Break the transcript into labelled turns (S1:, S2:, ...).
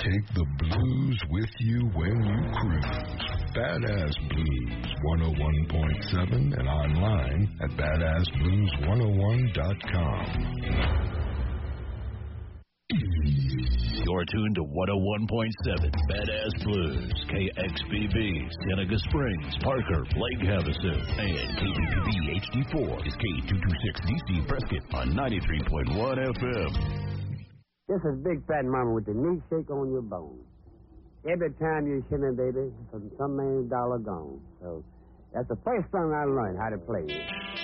S1: Take the blues with you when you cruise. Badass Blues 101.7 and online at badassblues101.com.
S2: You're tuned to 101.7 Badass Blues, KXBB, Seneca Springs, Parker, Lake Havasu, and KBPB HD4 is K226DC Prescott on 93.1 FM.
S3: This is Big Fat Mama with the knee shake on your bone. Every time you shimmy, baby, some man dollar gone. So that's the first song I learned how to play.